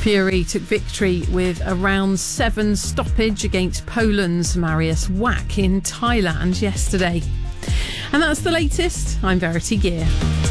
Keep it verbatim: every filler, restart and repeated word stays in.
Fury took victory with a round seven stoppage against Poland's Mariusz Wach in Thailand yesterday. And that's the latest. I'm Verity Gear.